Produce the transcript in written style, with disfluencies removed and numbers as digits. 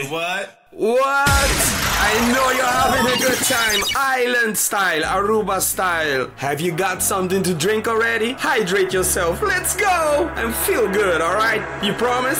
Wait, what? What? I know you're having a good time. Island style, Aruba style. Have you got something to drink already? Hydrate yourself. Let's go and feel good, alright? You promise?